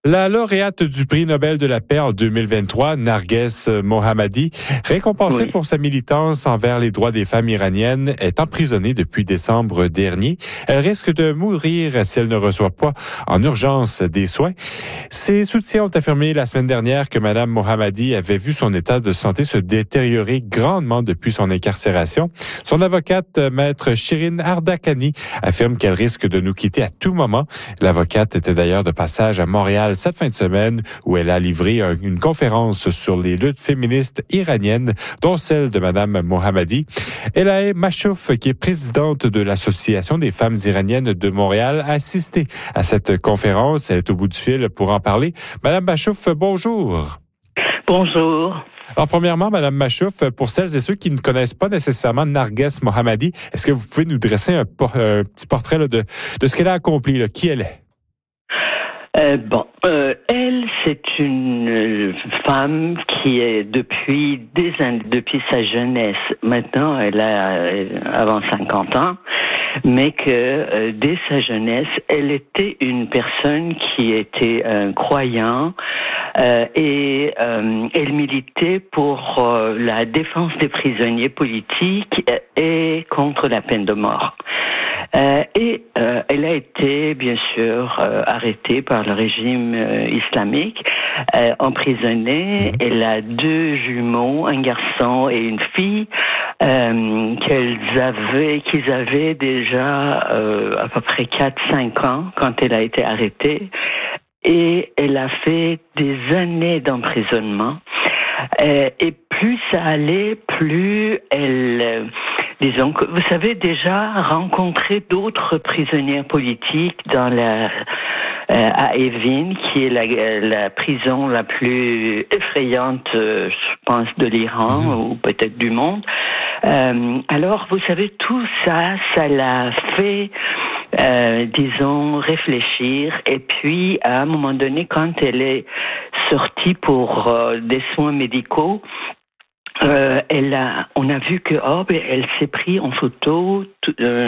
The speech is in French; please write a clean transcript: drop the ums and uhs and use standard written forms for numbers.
La lauréate du prix Nobel de la paix en 2023, Narges Mohammadi, récompensée pour sa militance envers les droits des femmes iraniennes, est emprisonnée depuis décembre dernier. Elle risque de mourir si elle ne reçoit pas en urgence des soins. Ses soutiens ont affirmé la semaine dernière que Mme Mohammadi avait vu son état de santé se détériorer grandement depuis son incarcération. Son avocate, maître Shirin Ardakani, affirme qu'elle risque de nous quitter à tout moment. L'avocate était d'ailleurs de passage à Montréal cette fin de semaine où elle a livré une conférence sur les luttes féministes iraniennes, dont celle de Mme Mohammadi. Elahe Machouf, qui est présidente de l'Association des femmes iraniennes de Montréal, a assisté à cette conférence. Elle est au bout du fil pour en parler. Mme Machouf, bonjour. Bonjour. Alors, premièrement, Mme Machouf, pour celles et ceux qui ne connaissent pas nécessairement Narges Mohammadi, est-ce que vous pouvez nous dresser un petit portrait là, de ce qu'elle a accompli, là, qui elle est? Elle, c'est une femme qui est depuis sa jeunesse, maintenant elle a avant 50 ans, mais que dès sa jeunesse, elle était une personne qui était croyant et elle militait pour la défense des prisonniers politiques et contre la peine de mort. Elle a été, bien sûr, arrêtée par le régime islamique, emprisonnée. Elle a 2 jumeaux, un garçon et une fille, qu'ils avaient déjà à peu près 4-5 ans quand elle a été arrêtée. Et elle a fait des années d'emprisonnement. Et plus ça allait, plus elle... disons que vous savez déjà rencontrer d'autres prisonniers politiques à Evin, qui est la prison la plus effrayante, je pense, de l'Iran ou peut-être du monde. Alors, vous savez, tout ça l'a fait, disons, réfléchir. Et puis, à un moment donné, quand elle est sortie pour des soins médicaux, on a vu que elle s'est pris en photo